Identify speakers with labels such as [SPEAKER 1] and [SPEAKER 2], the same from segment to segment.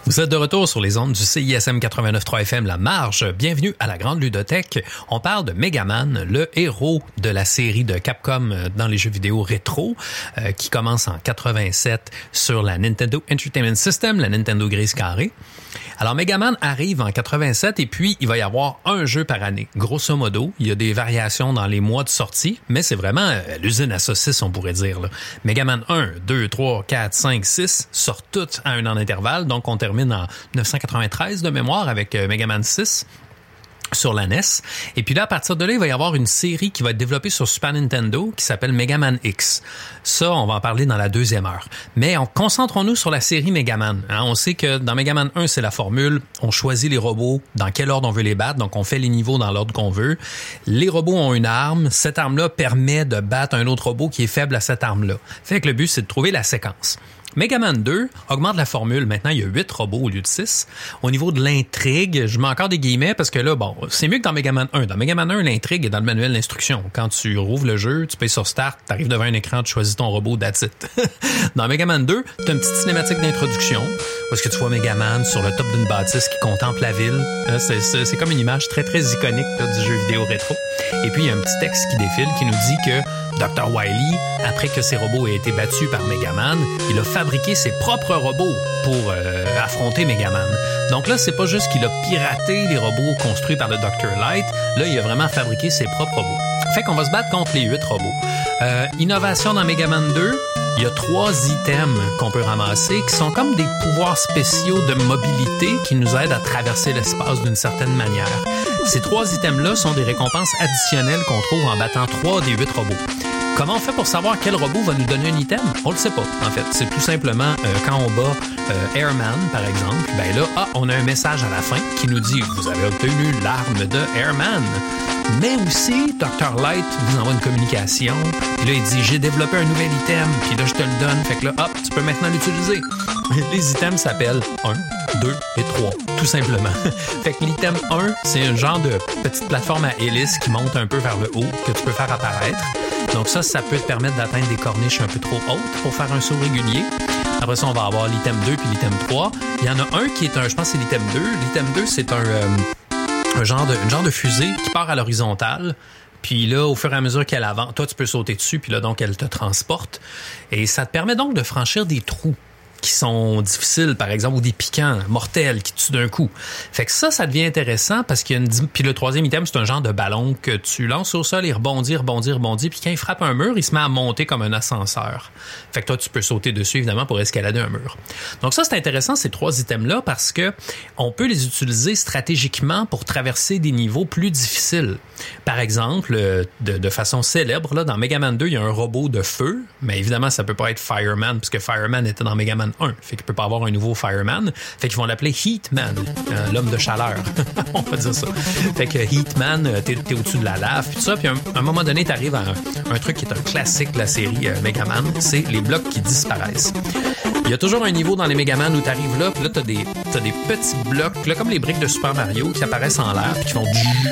[SPEAKER 1] Vous êtes de retour sur les ondes du CISM 89.3 FM La Marge. Bienvenue à la Grande Ludothèque. On parle de Megaman, le héros de la série de Capcom dans les jeux vidéo rétro, qui commence en 87 sur la Nintendo Entertainment System, la Nintendo grise carrée. Alors, Megaman arrive en 87 et puis il va y avoir un jeu par année. Grosso modo, il y a des variations dans les mois de sortie, mais c'est vraiment l'usine à saucisses, on pourrait dire. Là. Megaman 1, 2, 3, 4, 5, 6 sortent toutes à un an d'intervalle, donc on termine en 1993 de mémoire avec Megaman 6. Sur la NES. Et puis là, à partir de là, il va y avoir une série qui va être développée sur Super Nintendo qui s'appelle Megaman X. Ça, on va en parler dans la deuxième heure. Mais concentrons-nous sur la série Megaman. Hein, on sait que dans Megaman 1, c'est la formule. On choisit les robots dans quel ordre on veut les battre. Donc, on fait les niveaux dans l'ordre qu'on veut. Les robots ont une arme. Cette arme-là permet de battre un autre robot qui est faible à cette arme-là. Fait que le but, c'est de trouver la séquence. Megaman 2 augmente la formule. Maintenant, il y a 8 robots au lieu de 6. Au niveau de l'intrigue, je mets encore des guillemets parce que là, bon, c'est mieux que dans Megaman 1. Dans Megaman 1, l'intrigue est dans le manuel d'instruction. Quand tu rouvres le jeu, tu payes sur Start, tu arrives devant un écran, tu choisis ton robot, that's it. Dans Megaman 2, tu as une petite cinématique d'introduction où est-ce que tu vois Megaman sur le top d'une bâtisse qui contemple la ville. C'est comme une image très, très iconique là, du jeu vidéo rétro. Et puis, il y a un petit texte qui défile qui nous dit que Dr. Wily, après que ses robots aient été battus par Megaman, il a fabriqué ses propres robots pour affronter Megaman. Donc là, c'est pas juste qu'il a piraté les robots construits par le Dr. Light. Là, il a vraiment fabriqué ses propres robots. Fait qu'on va se battre contre les 8 robots. Innovation dans Megaman 2, il y a 3 items qu'on peut ramasser qui sont comme des pouvoirs spéciaux de mobilité qui nous aident à traverser l'espace d'une certaine manière. Ces 3 items-là sont des récompenses additionnelles qu'on trouve en battant 3 des 8 robots. Comment on fait pour savoir quel robot va nous donner un item? On le sait pas, en fait. C'est tout simplement quand on bat Airman, par exemple, ben là, on a un message à la fin qui nous dit « Vous avez obtenu l'arme de Airman ». Mais aussi, Dr. Light vous envoie une communication. Puis là, il dit « J'ai développé un nouvel item. » Puis là, je te le donne. Fait que là, hop, tu peux maintenant l'utiliser. Les items s'appellent 1, 2 et 3, tout simplement. Fait que l'item 1, c'est un genre de petite plateforme à hélice qui monte un peu vers le haut, que tu peux faire apparaître. Donc ça peut te permettre d'atteindre des corniches un peu trop hautes pour faire un saut régulier. Après ça, on va avoir l'item 2 puis l'item 3. Il y en a un qui est je pense que c'est l'item 2. L'item 2, c'est un genre de fusée qui part à l'horizontale. Puis là, au fur et à mesure qu'elle avance, toi, tu peux sauter dessus, puis là, donc, elle te transporte. Et ça te permet donc de franchir des trous qui sont difficiles, par exemple, ou des piquants mortels qui tuent d'un coup. Fait que ça devient intéressant parce qu'il y a Puis le 3e item, c'est un genre de ballon que tu lances au sol et rebondit. Puis quand il frappe un mur, il se met à monter comme un ascenseur. Fait que toi, tu peux sauter dessus, évidemment, pour escalader un mur. Donc ça, c'est intéressant, ces 3 items-là, parce que on peut les utiliser stratégiquement pour traverser des niveaux plus difficiles. Par exemple, de façon célèbre, là, dans Megaman 2, il y a un robot de feu, mais évidemment, ça peut pas être Fireman, puisque Fireman était dans Megaman 1. Fait qu'il peut pas avoir un nouveau Fireman. Fait qu'ils vont l'appeler Heatman, l'homme de chaleur. On va dire ça. Fait que Heatman, t'es au-dessus de la lave, puis tout ça. Puis à un moment donné, t'arrives à un truc qui est un classique de la série Megaman, c'est les blocs qui disparaissent. Il y a toujours un niveau dans les Megaman où t'arrives là, puis là, t'as des petits blocs, là, comme les briques de Super Mario, qui apparaissent en l'air, puis qui font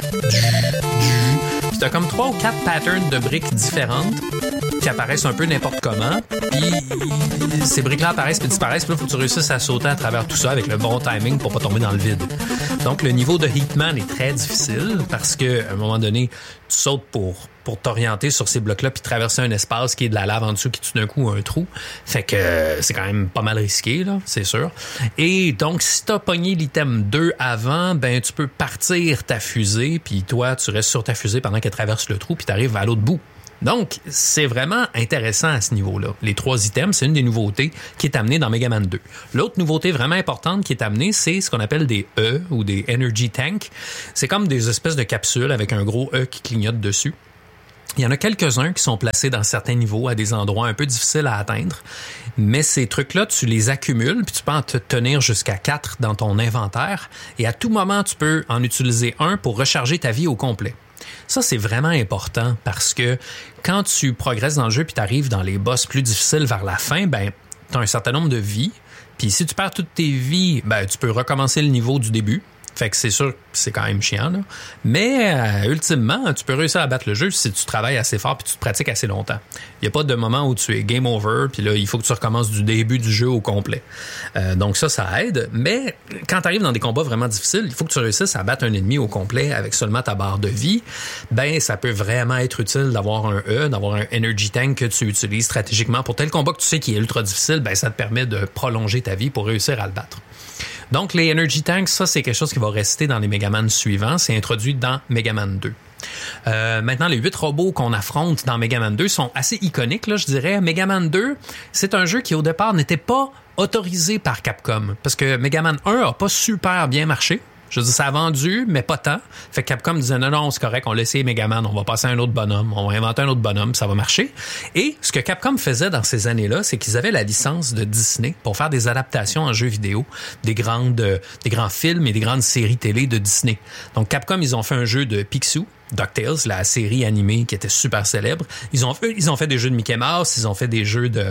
[SPEAKER 1] puis t'as comme 3 ou 4 patterns de briques différentes qui apparaissent un peu n'importe comment. Puis ces briques-là apparaissent puis disparaissent. Puis là, il faut que tu réussisses à sauter à travers tout ça avec le bon timing pour pas tomber dans le vide. Donc, le niveau de Heatman est très difficile parce que à un moment donné, tu sautes pour t'orienter sur ces blocs-là puis traverser un espace qui est de la lave en dessous qui tue d'un coup un trou. Fait que c'est quand même pas mal risqué, là, c'est sûr. Et donc, si t'as pogné l'item 2 avant, ben tu peux partir ta fusée puis toi, tu restes sur ta fusée pendant qu'elle traverse le trou puis t'arrives à l'autre bout. Donc, c'est vraiment intéressant à ce niveau-là. Les 3 items, c'est une des nouveautés qui est amenée dans Megaman 2. L'autre nouveauté vraiment importante qui est amenée, c'est ce qu'on appelle des E ou des Energy Tanks. C'est comme des espèces de capsules avec un gros E qui clignote dessus. Il y en a quelques-uns qui sont placés dans certains niveaux à des endroits un peu difficiles à atteindre. Mais ces trucs-là, tu les accumules puis tu peux en te tenir jusqu'à 4 dans ton inventaire. Et à tout moment, tu peux en utiliser un pour recharger ta vie au complet. Ça, c'est vraiment important parce que quand tu progresses dans le jeu puis tu arrives dans les boss plus difficiles vers la fin, ben tu as un certain nombre de vies. Puis si tu perds toutes tes vies, ben tu peux recommencer le niveau du début. Fait que c'est sûr que c'est quand même chiant, là. Mais ultimement, tu peux réussir à battre le jeu si tu travailles assez fort puis tu te pratiques assez longtemps. Il n'y a pas de moment où tu es game over puis là, il faut que tu recommences du début du jeu au complet. Donc ça aide. Mais quand tu arrives dans des combats vraiment difficiles, il faut que tu réussisses à battre un ennemi au complet avec seulement ta barre de vie. Ben, ça peut vraiment être utile d'avoir un d'avoir un energy tank que tu utilises stratégiquement pour tel combat que tu sais qui est ultra difficile. Ben, ça te permet de prolonger ta vie pour réussir à le battre. Donc, les Energy Tanks, ça, c'est quelque chose qui va rester dans les Megaman suivants. C'est introduit dans Megaman 2. Maintenant, les 8 robots qu'on affronte dans Megaman 2 sont assez iconiques, là, je dirais. Megaman 2, c'est un jeu qui, au départ, n'était pas autorisé par Capcom. Parce que Megaman 1 a pas super bien marché. Je veux dire, ça a vendu, mais pas tant. Fait que Capcom disait non, c'est correct, on laisse Megaman, on va passer à un autre bonhomme, on va inventer un autre bonhomme, ça va marcher. Et ce que Capcom faisait dans ces années-là, c'est qu'ils avaient la licence de Disney pour faire des adaptations en jeux vidéo, des grands films et des grandes séries télé de Disney. Donc Capcom, ils ont fait un jeu de Picsou, DuckTales, la série animée qui était super célèbre. Ils ont fait des jeux de Mickey Mouse, ils ont fait des jeux de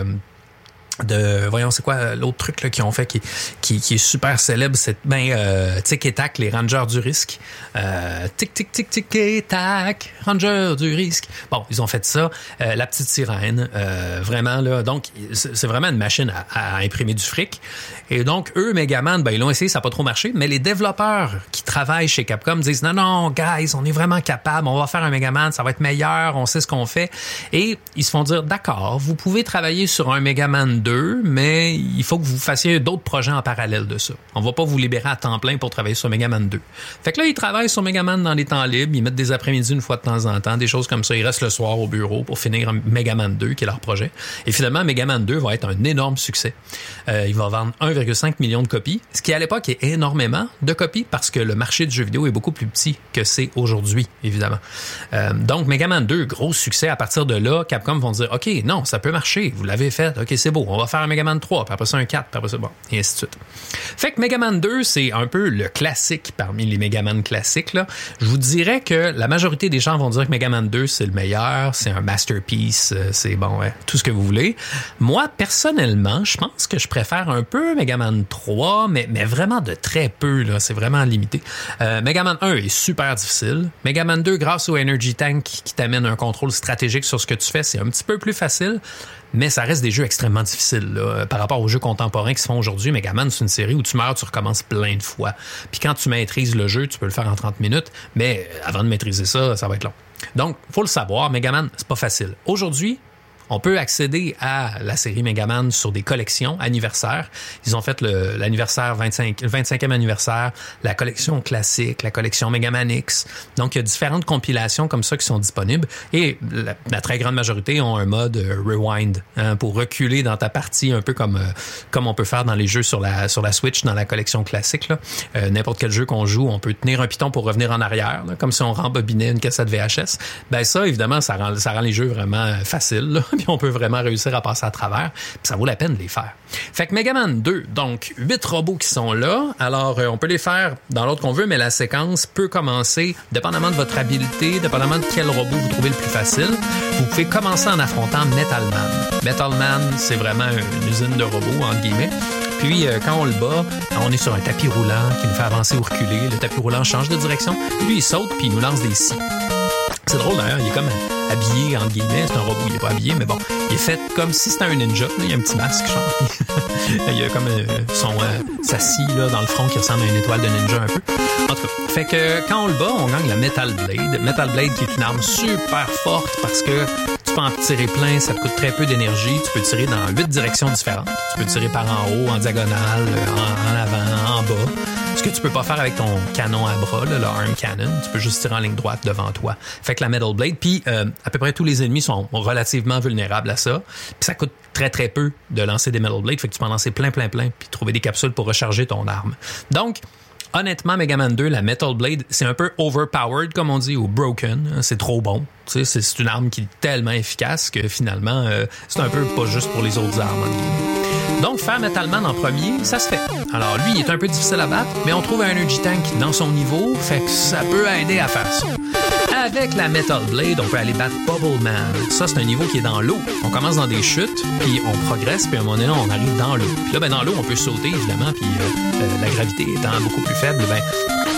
[SPEAKER 1] voyons, c'est quoi l'autre truc là qu'ils ont fait qui est super célèbre, c'est Tic et Tac, les Rangers du risque. Tic tic tic tic et Tac, Rangers du risque. Bon, ils ont fait ça, la petite sirène, vraiment là. Donc c'est vraiment une machine à imprimer du fric. Et donc eux, Megaman, ben ils l'ont essayé, ça n'a pas trop marché, mais les développeurs qui travaillent chez Capcom disent non guys, on est vraiment capable, on va faire un Megaman, ça va être meilleur, on sait ce qu'on fait. Et ils se font dire d'accord, vous pouvez travailler sur un Megaman 2, mais il faut que vous fassiez d'autres projets en parallèle de ça. On va pas vous libérer à temps plein pour travailler sur Megaman 2. Fait que là, ils travaillent sur Megaman dans les temps libres, ils mettent des après-midi une fois de temps en temps, des choses comme ça. Ils restent le soir au bureau pour finir Megaman 2, qui est leur projet. Et finalement, Megaman 2 va être un énorme succès. Il va vendre 1,5 million de copies, ce qui à l'époque est énormément de copies parce que le marché du jeu vidéo est beaucoup plus petit que c'est aujourd'hui, évidemment. Donc, Megaman 2, gros succès. À partir de là, Capcom vont dire, OK, non, ça peut marcher, vous l'avez fait, OK, c'est beau, on va faire un Megaman 3, puis après ça un 4, puis après ça, bon, et ainsi de suite. Fait que Megaman 2, c'est un peu le classique parmi les Megaman classiques, là. Je vous dirais que la majorité des gens vont dire que Megaman 2, c'est le meilleur, c'est un masterpiece, c'est bon, ouais, tout ce que vous voulez. Moi, personnellement, je pense que je préfère un peu Megaman 3, mais vraiment de très peu, là, c'est vraiment limité. Megaman 1 est super difficile. Megaman 2, grâce au Energy Tank qui t'amène un contrôle stratégique sur ce que tu fais, c'est un petit peu plus facile. Mais ça reste des jeux extrêmement difficiles là, par rapport aux jeux contemporains qui se font aujourd'hui. Megaman, c'est une série où tu meurs, tu recommences plein de fois. Puis quand tu maîtrises le jeu, tu peux le faire en 30 minutes, mais avant de maîtriser ça, ça va être long. Donc, faut le savoir, Megaman, c'est pas facile. Aujourd'hui, on peut accéder à la série Megaman sur des collections anniversaires. Ils ont fait l'anniversaire 25e anniversaire, la collection classique, la collection Megaman X. Donc, il y a différentes compilations comme ça qui sont disponibles. Et la très grande majorité ont un mode rewind pour reculer dans ta partie, un peu comme on peut faire dans les jeux sur la Switch, dans la collection classique. Là. N'importe quel jeu qu'on joue, on peut tenir un piton pour revenir en arrière, là, comme si on rembobinait une cassette VHS. Ben ça, évidemment, ça rend les jeux vraiment faciles, là. Puis on peut vraiment réussir à passer à travers, puis ça vaut la peine de les faire. Fait que Megaman 2, donc 8 robots qui sont là, alors on peut les faire dans l'ordre qu'on veut, mais la séquence peut commencer, dépendamment de votre habileté, dépendamment de quel robot vous trouvez le plus facile, vous pouvez commencer en affrontant Metal Man. Metal Man, c'est vraiment une usine de robots, entre guillemets. Puis, quand on le bat, on est sur un tapis roulant qui nous fait avancer ou reculer. Le tapis roulant change de direction. Lui, il saute puis il nous lance des scies. C'est drôle d'ailleurs, il est comme habillé, entre guillemets. C'est un robot, il est pas habillé, mais bon. Il est fait comme si c'était un ninja. Là, il y a un petit masque, genre. Il y a comme sa scie là, dans le front qui ressemble à une étoile de ninja un peu. En tout cas, fait que quand on le bat, on gagne la Metal Blade. Metal Blade qui est une arme super forte parce que tu peux en tirer plein, ça te coûte très peu d'énergie. Tu peux tirer dans 8 directions différentes. Tu peux tirer par en haut, en diagonale, en avant, en bas. Ce que tu peux pas faire avec ton canon à bras, là, le arm cannon. Tu peux juste tirer en ligne droite devant toi. Fait que la Metal Blade, puis à peu près tous les ennemis sont relativement vulnérables à ça. Puis ça coûte très très peu de lancer des Metal Blade. Fait que tu peux en lancer plein, puis trouver des capsules pour recharger ton arme. Donc, honnêtement, Megaman 2, la Metal Blade, c'est un peu overpowered, comme on dit, ou broken. C'est trop bon. Tu sais, c'est une arme qui est tellement efficace que finalement, c'est un peu pas juste pour les autres armes. Donc, faire Metal Man en premier, ça se fait. Alors, lui, il est un peu difficile à battre, mais on trouve un Energy Tank dans son niveau, fait que ça peut aider à faire ça. Avec la Metal Blade, on peut aller battre Bubble Man. Ça, c'est un niveau qui est dans l'eau. On commence dans des chutes, puis on progresse, puis à un moment donné, on arrive dans l'eau. Puis là, ben, dans l'eau, on peut sauter, évidemment, puis la gravité étant beaucoup plus faible, ben,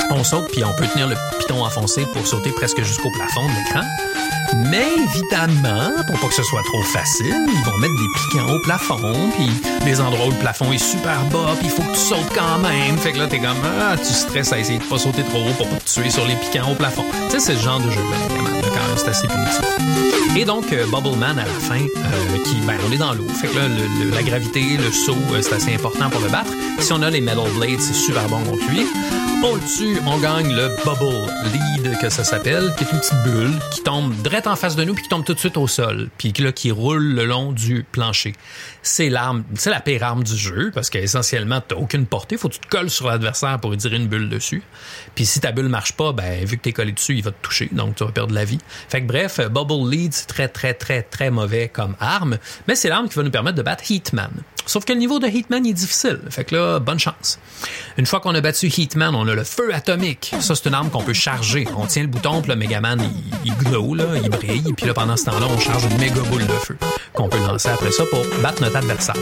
[SPEAKER 1] On saute, puis on peut tenir le piton enfoncé pour sauter presque jusqu'au plafond de l'écran. Mais évidemment, pour pas que ce soit trop facile, ils vont mettre des piquants au plafond, puis les endroits où le plafond est super bas, puis il faut que tu sautes quand même. Fait que là, t'es comme, tu stresses à essayer de pas sauter trop haut pour pas te tuer sur les piquants au plafond. Tu sais, c'est le genre de jeu-là, évidemment. Quand même, c'est assez punitif. Et donc, Bubble Man, à la fin, on est dans l'eau. Fait que là, la gravité, le saut, c'est assez important pour le battre. Si on a les Metal Blades, c'est super bon contre lui. On le tue, on gagne le Bubble Lead, que ça s'appelle, qui est une petite bulle qui tombe direct en face de nous puis qui tombe tout de suite au sol, puis là, qui roule le long du plancher. C'est l'arme, c'est la pire arme du jeu, parce qu'essentiellement, t'as aucune portée. Faut que tu te colles sur l'adversaire pour lui tirer une bulle dessus. Puis si ta bulle marche pas, vu que t'es collé dessus, il va te toucher, donc tu vas perdre la vie. Fait que bref, Bubble Lead, c'est très, très, très, très mauvais comme arme, mais c'est l'arme qui va nous permettre de battre Heatman. Sauf que le niveau de Heatman est difficile. Fait que là, bonne chance. Une fois qu'on a battu Heatman, on a le feu atomique. Ça, c'est une arme qu'on peut charger. On tient le bouton, puis le Megaman, il glow, là, il brille. Puis là, pendant ce temps-là, on charge une méga boule de feu qu'on peut lancer après ça pour battre notre adversaire.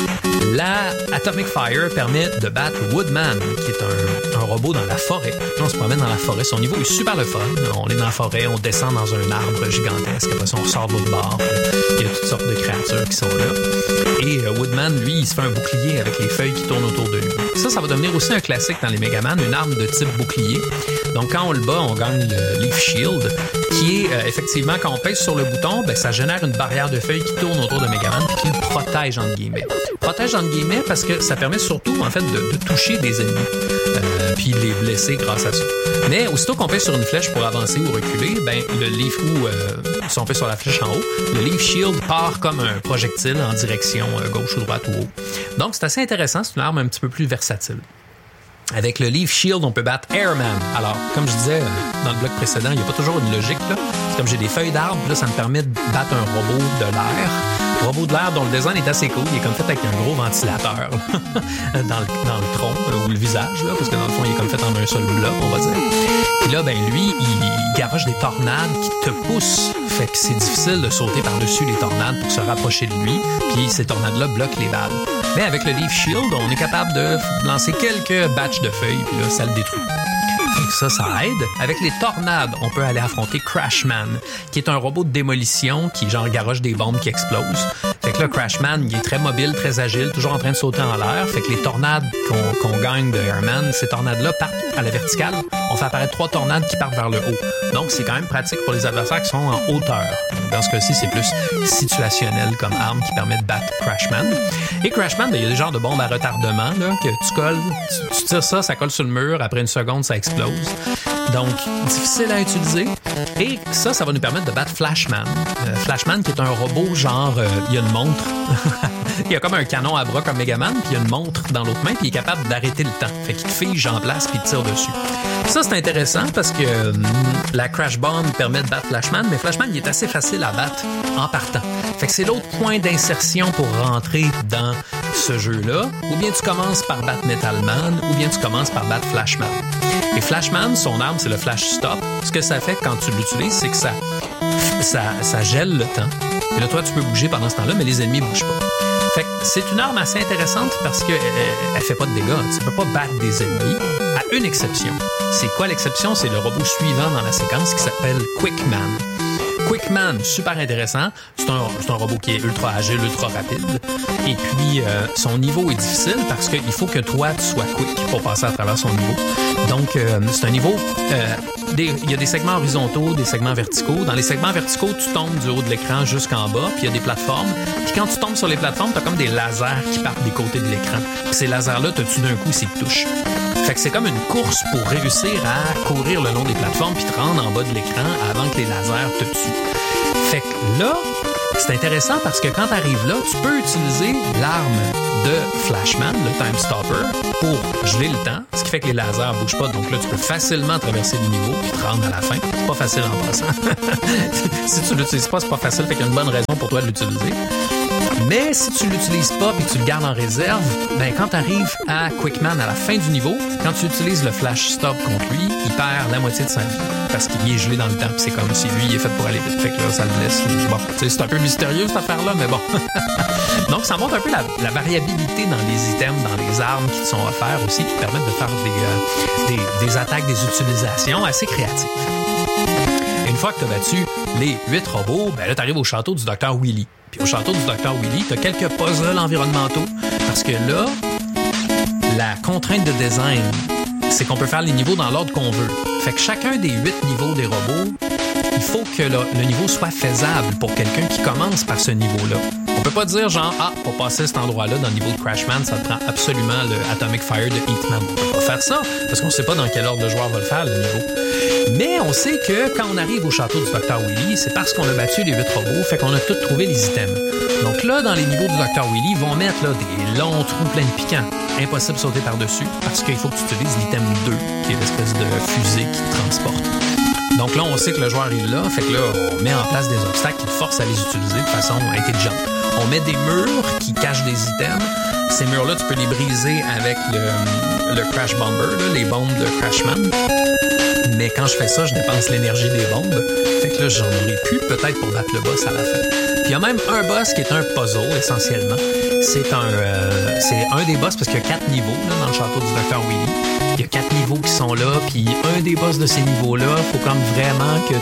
[SPEAKER 1] La Atomic Fire permet de battre Woodman, qui est un robot dans la forêt. Là, on se promène dans la forêt. Son niveau est super le fun. On est dans la forêt, on descend dans un arbre gigantesque. Après ça, on sort de l'autre bord. Il y a toutes sortes de créatures qui sont là. Et Woodman, lui, il se fait un bouclier avec les feuilles qui tournent autour de lui. Ça va devenir aussi un classique dans les Megaman, une arme de type bouclier. Donc, quand on le bat, on gagne le Leaf Shield, qui est effectivement, quand on pèse sur le bouton, ça génère une barrière de feuilles qui tourne autour de Megaman puis qui le protège, entre guillemets. Protège, entre guillemets, parce que ça permet surtout, en fait, de toucher des ennemis puis de les blesser grâce à ça. Mais aussitôt qu'on pèse sur une flèche pour avancer ou reculer, le Leaf, si on pèse sur la flèche en haut, le Leaf Shield part comme un projectile en direction gauche ou droite ou haut. Donc, c'est assez intéressant. C'est une arme un petit peu plus versatile. Avec le Leaf Shield, on peut battre Airman. Alors, comme je disais dans le bloc précédent, il n'y a pas toujours une logique, là. C'est comme j'ai des feuilles d'arbre, là, ça me permet de battre un robot de l'air. Robot de l'air dont le design est assez cool. Il est comme fait avec un gros ventilateur là, dans le tronc ou le visage, là, parce que dans le fond, il est comme fait en un seul bloc, on va dire. Puis là, lui, il garoche des tornades qui te poussent. Fait que c'est difficile de sauter par-dessus les tornades pour se rapprocher de lui. Puis ces tornades-là bloquent les balles. Mais avec le Leaf Shield, on est capable de lancer quelques batchs de feuilles, puis là, ça le détruit. Ça aide. Avec les tornades, on peut aller affronter Crashman, qui est un robot de démolition qui, garoche des bombes qui explosent. Fait que là, Crashman, il est très mobile, très agile, toujours en train de sauter en l'air. Fait que les tornades qu'on gagne de Airman, ces tornades-là partent à la verticale. On fait apparaître 3 tornades qui partent vers le haut. Donc, c'est quand même pratique pour les adversaires qui sont en hauteur. Dans ce cas-ci, c'est plus situationnel comme arme qui permet de battre Crashman. Et Crashman, il y a des genres de bombes à retardement là, que tu colles, tu tires ça colle sur le mur, après une seconde, ça explose. Donc, difficile à utiliser. Et ça va nous permettre de battre Flashman. Flashman, qui est un robot il y a une montre. Il y a comme un canon à bras comme Megaman, puis il y a une montre dans l'autre main, puis il est capable d'arrêter le temps. Fait qu'il te fige en place, puis il tire dessus. Ça, c'est intéressant parce que la Crash Bomb permet de battre Flashman, mais Flashman, il est assez facile à battre en partant. Fait que c'est l'autre point d'insertion pour rentrer dans ce jeu-là. Ou bien tu commences par battre Metal Man, ou bien tu commences par battre Flashman. Et Flashman, son arme, c'est le Flash Stop. Ce que ça fait quand tu l'utilises, c'est que ça gèle le temps. Et là, toi, tu peux bouger pendant ce temps-là, mais les ennemis bougent pas. Fait que c'est une arme assez intéressante parce que elle fait pas de dégâts. Tu peux pas battre des ennemis, à une exception. C'est quoi l'exception? C'est le robot suivant dans la séquence qui s'appelle Quickman. Quickman, super intéressant. C'est un robot qui est ultra agile, ultra rapide. Et puis, son niveau est difficile parce qu'il faut que toi, tu sois quick pour passer à travers son niveau. Donc, c'est un niveau... il y a des segments horizontaux, des segments verticaux. Dans les segments verticaux, tu tombes du haut de l'écran jusqu'en bas, puis il y a des plateformes. Puis quand tu tombes sur les plateformes, tu as comme des lasers qui partent des côtés de l'écran. Puis ces lasers-là te tuent d'un coup s'ils te touchent. Fait que c'est comme une course pour réussir à courir le long des plateformes puis te rendre en bas de l'écran avant que les lasers te tuent. Fait que là, c'est intéressant parce que quand tu arrives là, tu peux utiliser l'arme de Flashman, le Time Stopper, pour geler le temps, ce qui fait que les lasers bougent pas. Donc là, tu peux facilement traverser le niveau puis te rendre à la fin. C'est pas facile en passant. Si tu l'utilises pas, c'est pas facile, fait qu'il y a une bonne raison pour toi de l'utiliser. Mais si tu l'utilises pas et que tu le gardes en réserve, quand tu arrives à Quickman à la fin du niveau, quand tu utilises le Flash Stop contre lui, il perd la moitié de sa vie parce qu'il est gelé dans le temps. C'est comme si lui, il est fait pour aller vite. Fait que là, ça le laisse. Bon, c'est un peu mystérieux cette affaire-là, mais bon. Donc, ça montre un peu la variabilité dans les items, dans les armes qui te sont offerts aussi, qui permettent de faire des attaques, des utilisations assez créatives. Et une fois que tu as battu les 8 robots, ben là, tu arrives au château du Dr. Willy. Puis au château du Dr. Willy, tu as quelques puzzles environnementaux. Parce que là, la contrainte de design, c'est qu'on peut faire les niveaux dans l'ordre qu'on veut. Fait que chacun des 8 niveaux des robots, il faut que le niveau soit faisable pour quelqu'un qui commence par ce niveau-là. On peut pas dire genre, pour passer cet endroit-là dans le niveau de Crashman, ça te prend absolument le Atomic Fire de Heatman. On peut pas faire ça, parce qu'on sait pas dans quel ordre le joueur va le faire, le niveau. Mais on sait que quand on arrive au château du Dr. Willy, c'est parce qu'on a battu les 8 robots, fait qu'on a tous trouvé les items. Donc là, dans les niveaux du Dr. Willy, ils vont mettre là, des longs trous pleins de piquants. Impossible de sauter par-dessus, parce qu'il faut que tu utilises l'item 2, qui est l'espèce de fusée qui te transporte. Donc là, on sait que le joueur est là, fait que là, on met en place des obstacles qui te forcent à les utiliser de façon intelligente. On met des murs qui cachent des items. Ces murs-là, tu peux les briser avec le Crash Bomber, là, les bombes de Crashman. Mais quand je fais ça, je dépense l'énergie des bombes. Fait que là, j'en aurais plus peut-être pour battre le boss à la fin. Puis il y a même un boss qui est un puzzle, essentiellement. C'est un des boss parce qu'il y a 4 niveaux là, dans le château du Dr. Willy. Il y a 4 niveaux qui sont là, puis un des boss de ces niveaux-là, il faut comme vraiment que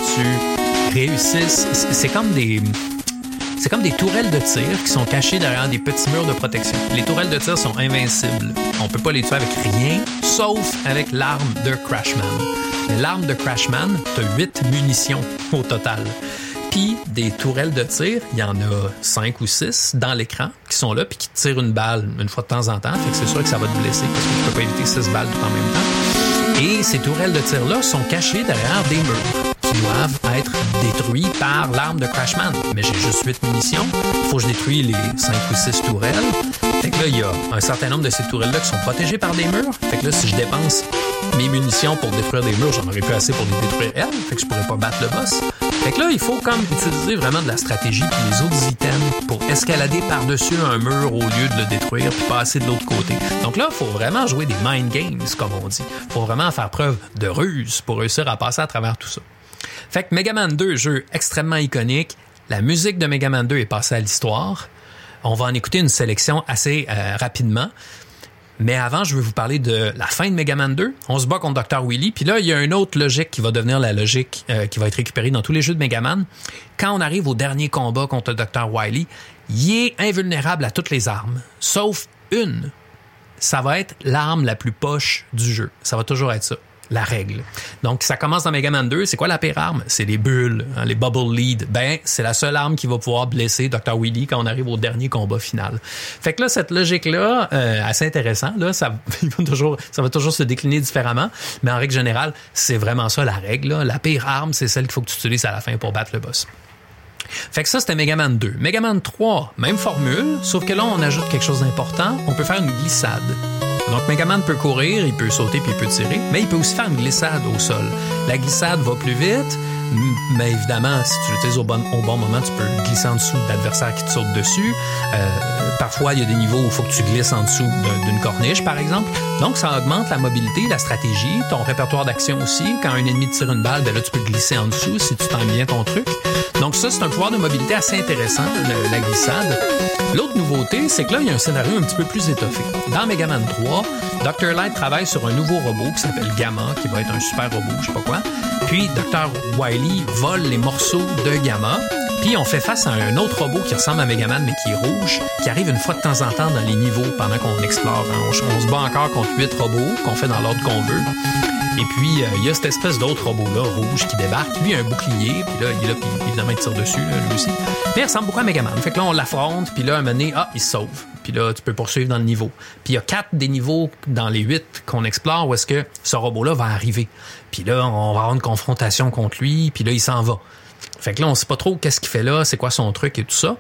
[SPEAKER 1] tu réussisses. C'est comme des tourelles de tir qui sont cachées derrière des petits murs de protection. Les tourelles de tir sont invincibles. On peut pas les tuer avec rien, sauf avec l'arme de Crashman. Mais l'arme de Crashman, t'as 8 munitions au total. Puis des tourelles de tir, il y en a 5 ou 6 dans l'écran qui sont là puis qui tirent une balle une fois de temps en temps. Fait que c'est sûr que ça va te blesser parce que tu peux pas éviter 6 balles tout en même temps. Et ces tourelles de tir-là sont cachées derrière des murs qui doivent être détruits par l'arme de Crashman. Mais j'ai juste 8 munitions. Faut que je détruise les 5 ou 6 tourelles. Fait que là, il y a un certain nombre de ces tourelles-là qui sont protégées par des murs. Fait que là, si je dépense mes munitions pour détruire des murs, j'en aurais plus assez pour les détruire elles. Fait que je pourrais pas battre le boss. Fait que là, il faut comme utiliser vraiment de la stratégie puis les autres items pour escalader par-dessus un mur au lieu de le détruire puis passer de l'autre côté. Donc là, il faut vraiment jouer des mind games, comme on dit. Il faut vraiment faire preuve de ruse pour réussir à passer à travers tout ça. Fait que Mega Man 2, jeu extrêmement iconique. La musique de Mega Man 2 est passée à l'histoire. On va en écouter une sélection assez rapidement. Mais avant, je vais vous parler de la fin de Mega Man 2. On se bat contre Dr. Willy. Puis là, il y a une autre logique qui va devenir la logique qui va être récupérée dans tous les jeux de Mega Man. Quand on arrive au dernier combat contre Dr. Wily, il est invulnérable à toutes les armes, sauf une. Ça va être l'arme la plus poche du jeu. Ça va toujours être ça. La règle. Donc, ça commence dans Mega Man 2. C'est quoi la pire arme? C'est les bulles, hein, les bubble lead. Ben, c'est la seule arme qui va pouvoir blesser Dr. Willy quand on arrive au dernier combat final. Fait que là, cette logique-là, assez intéressant, là, ça va toujours se décliner différemment. Mais en règle générale, c'est vraiment ça la règle, là. La pire arme, c'est celle qu'il faut que tu utilises à la fin pour battre le boss. Fait que ça, c'était Mega Man 2. Mega Man 3, même formule, sauf que là, on ajoute quelque chose d'important. On peut faire une glissade. Donc, Mega Man peut courir, il peut sauter puis il peut tirer, mais il peut aussi faire une glissade au sol. La glissade va plus vite, mais évidemment, si tu l'utilises au bon moment, tu peux glisser en dessous d'adversaires qui te sautent dessus. Parfois, il y a des niveaux où il faut que tu glisses en dessous d'une corniche, par exemple. Donc, ça augmente la mobilité, la stratégie, ton répertoire d'action aussi. Quand un ennemi te tire une balle, ben là, tu peux glisser en dessous si tu times bien ton truc. Donc ça, c'est un pouvoir de mobilité assez intéressant, la glissade. L'autre nouveauté, c'est que là, il y a un scénario un petit peu plus étoffé. Dans Mega Man 3, Dr. Light travaille sur un nouveau robot qui s'appelle Gamma, qui va être un super robot, je sais pas quoi. Puis Dr. Wily vole les morceaux de Gamma. Puis on fait face à un autre robot qui ressemble à Mega Man, mais qui est rouge, qui arrive une fois de temps en temps dans les niveaux pendant qu'on explore. On se bat encore contre 8 robots qu'on fait dans l'ordre qu'on veut. Et puis, il y a cette espèce d'autre robot-là, rouge, qui débarque. Lui, il a un bouclier, puis là, il est là, puis évidemment, il tire dessus, là, lui aussi. Mais il ressemble beaucoup à Mega Man. Fait que là, on l'affronte, puis là, à un moment donné, il se sauve. Puis là, tu peux poursuivre dans le niveau. Puis il y a 4 des niveaux dans les 8 qu'on explore où est-ce que ce robot-là va arriver. Puis là, on va avoir une confrontation contre lui, puis là, il s'en va. Fait que là, on sait pas trop qu'est-ce qu'il fait là, c'est quoi son truc et tout ça.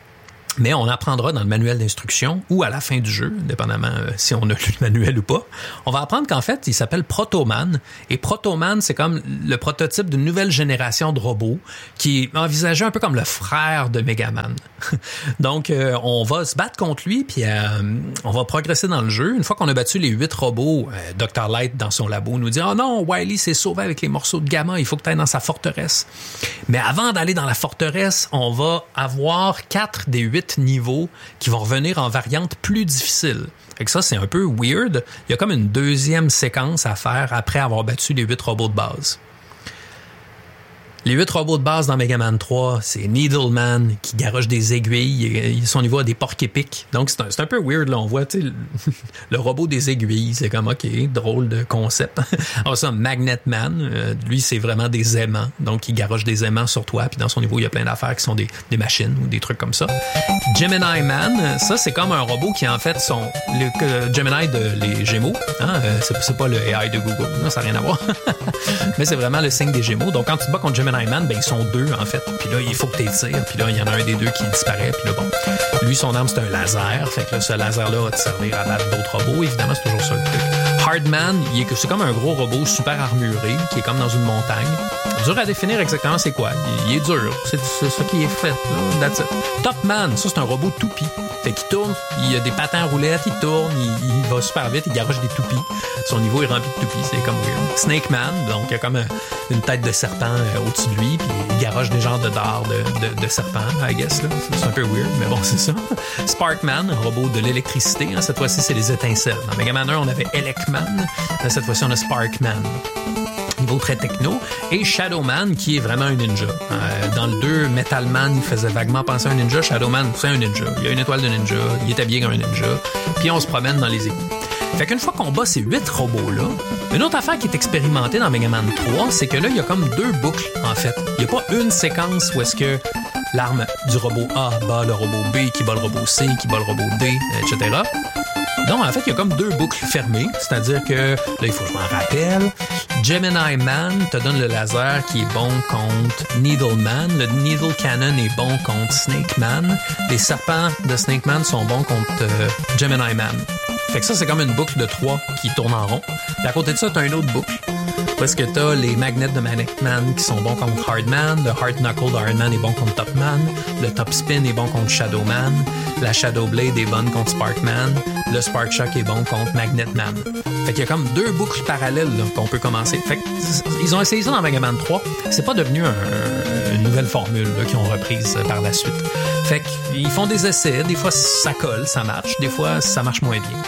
[SPEAKER 1] Mais on apprendra dans le manuel d'instruction ou à la fin du jeu, dépendamment si on a lu le manuel ou pas. On va apprendre qu'en fait, il s'appelle Protoman. Et Protoman, c'est comme le prototype d'une nouvelle génération de robots qui est envisagé un peu comme le frère de Megaman. Donc, on va se battre contre lui, puis on va progresser dans le jeu. Une fois qu'on a battu les 8 robots, Dr. Light, dans son labo, nous dit « Oh non, Wily s'est sauvé avec les morceaux de Gamma, il faut que tu ailles dans sa forteresse. » Mais avant d'aller dans la forteresse, on va avoir 4 des 8 8 niveaux qui vont revenir en variante plus difficile. Fait que ça, c'est un peu weird. Il y a comme une deuxième séquence à faire après avoir battu les 8 robots de base. Les 8 robots de base dans Mega Man 3, c'est Needleman qui garoche des aiguilles. Son niveau a des porcs épiques. Donc, c'est un peu weird. Là. On voit le robot des aiguilles. C'est comme, OK, drôle de concept. Alors ça, Magnet Man, lui, c'est vraiment des aimants. Donc, il garoche des aimants sur toi. Puis dans son niveau, il y a plein d'affaires qui sont des machines ou des trucs comme ça. Gemini Man, ça, c'est comme un robot qui, en fait, le Gemini les Gémeaux. Hein? C'est pas le AI de Google. Non, ça n'a rien à voir. Mais c'est vraiment le signe des Gémeaux. Donc, quand tu te bats contre Gemini Man, ben ils sont deux en fait. Puis là, il faut que tu tires. Puis là, il y en a un des deux qui disparaît. Puis là, bon, lui, son arme, c'est un laser. Fait que là, ce laser-là va te servir à battre d'autres robots. Évidemment, c'est toujours ça le truc. Hardman, c'est comme un gros robot super armuré qui est comme dans une montagne. Dur à définir exactement c'est quoi. Il est dur. C'est ça qui est fait. Là. That's it. Topman, ça, c'est un robot toupie. Fait qu'il tourne, il a des patins à roulettes, il tourne, il va super vite, il garoche des toupies. Son niveau est rempli de toupies, c'est comme weird. Snake Man, donc il y a comme une tête de serpent au-dessus de lui, puis il garoche des genres de dards de serpent, I guess. Là. C'est un peu weird, mais bon, c'est ça. Sparkman, un robot de l'électricité. Hein, cette fois-ci, c'est les étincelles. Dans Mega Man 1, on avait Elecman. Là, cette fois-ci, on a Sparkman. Niveau très techno. Et Shadowman, qui est vraiment un ninja. Dans le 2, Metalman, il faisait vaguement penser à un ninja. Shadowman, c'est un ninja. Il a une étoile de ninja. Il est habillé comme un ninja. Puis on se promène dans les égouts. Fait qu'une fois qu'on bat ces 8 robots-là, une autre affaire qui est expérimentée dans Mega Man 3, c'est que là, il y a comme 2 boucles, en fait. Il n'y a pas une séquence où est-ce que l'arme du robot A bat le robot B, qui bat le robot C, qui bat le robot D, etc. Non, en fait, il y a comme 2 boucles fermées, c'est-à-dire que, là, il faut que je m'en rappelle, Gemini Man te donne le laser qui est bon contre Needle Man, le Needle Cannon est bon contre Snake Man, les serpents de Snake Man sont bons contre Gemini Man. Fait que ça, c'est comme une boucle de 3 qui tourne en rond. Puis à côté de ça, t'as une autre boucle. Parce que t'as les magnets de Magnet Man qui sont bons contre Hardman, le Heart Knuckle de Hardman est bon contre Topman, le Top Spin est bon contre Shadowman, la Shadow Blade est bonne contre Sparkman, le Spark Shock est bon contre Magnet Man. Fait qu'il y a comme 2 boucles parallèles là, qu'on peut commencer. Fait qu'ils ont essayé ça dans Mega Man 3. C'est pas devenu une nouvelle formule là, qu'ils ont reprise par la suite. Fait qu'ils font des essais. Des fois, ça colle, ça marche. Des fois, ça marche moins bien.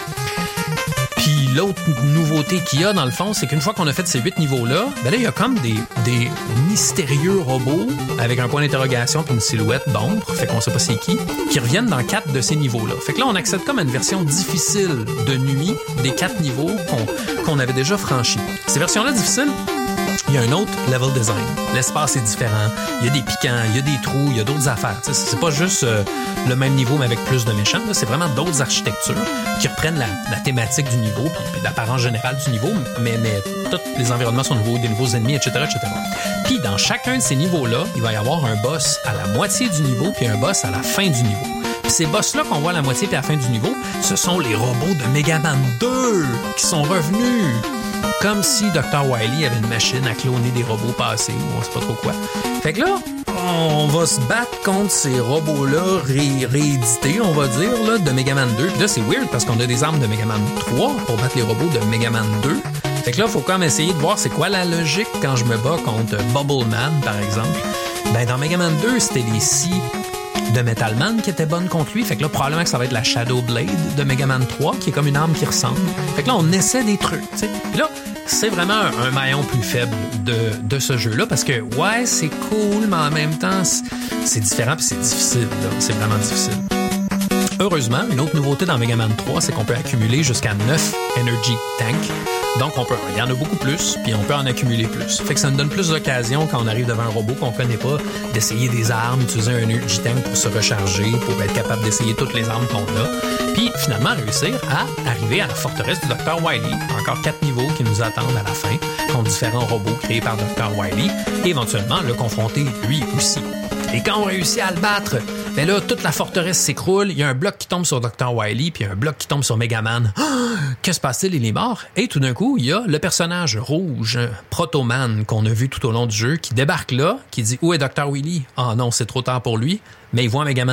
[SPEAKER 1] Puis l'autre nouveauté qu'il y a, dans le fond, c'est qu'une fois qu'on a fait ces 8 niveaux-là, ben là, il y a comme des mystérieux robots avec un point d'interrogation puis une silhouette d'ombre, fait qu'on sait pas c'est qui reviennent dans 4 de ces niveaux-là. Fait que là, on accède comme à une version difficile de nuit des 4 niveaux qu'on avait déjà franchis. Ces versions-là difficiles, il y a un autre level design. L'espace est différent. Il y a des piquants, il y a des trous, il y a d'autres affaires. T'sais, c'est pas juste le même niveau, mais avec plus de méchants. Là. C'est vraiment d'autres architectures qui reprennent la thématique du niveau puis l'apparence générale du niveau, mais tous les environnements sont nouveaux, des nouveaux ennemis, etc., etc. Puis dans chacun de ces niveaux-là, il va y avoir un boss à la moitié du niveau puis un boss à la fin du niveau. Puis ces boss-là qu'on voit à la moitié puis à la fin du niveau, ce sont les robots de Mega Man 2 qui sont revenus. Comme si Dr. Wily avait une machine à cloner des robots passés ou on sait pas trop quoi. Fait que là, on va se battre contre ces robots-là réédités, on va dire, là, de Mega Man 2. Puis là, c'est weird parce qu'on a des armes de Mega Man 3 pour battre les robots de Mega Man 2. Fait que là, faut quand même essayer de voir c'est quoi la logique quand je me bats contre Bubble Man, par exemple. Ben, dans Mega Man 2, c'était les scies de Metal Man qui était bonne contre lui. Fait que là, probablement que ça va être la Shadow Blade de Mega Man 3, qui est comme une arme qui ressemble. Fait que là, on essaie des trucs, tu sais. Puis là, c'est vraiment un maillon plus faible de ce jeu-là, parce que, ouais, c'est cool, mais en même temps, c'est différent puis c'est difficile, là. C'est vraiment difficile. Heureusement, une autre nouveauté dans Mega Man 3, c'est qu'on peut accumuler jusqu'à 9 Energy Tanks. Donc, il y en a beaucoup plus, puis on peut en accumuler plus. Fait que ça nous donne plus d'occasions quand on arrive devant un robot qu'on connaît pas, d'essayer des armes, utiliser un Energy Tank pour se recharger, pour être capable d'essayer toutes les armes qu'on a. Puis, finalement, réussir à arriver à la forteresse du Dr. Wily. Encore 4 niveaux qui nous attendent à la fin, contre différents robots créés par Dr. Wily, et éventuellement le confronter lui aussi. Et quand on réussit à le battre, ben là, toute la forteresse s'écroule, il y a un bloc qui tombe sur Dr. Wily, puis un bloc qui tombe sur Megaman. Que se passe-t-il? Il est mort. Et tout d'un coup, il y a le personnage rouge, Protoman, qu'on a vu tout au long du jeu, qui débarque là, qui dit « Où est Dr. Wily? » Ah non, c'est trop tard pour lui, mais il voit Megaman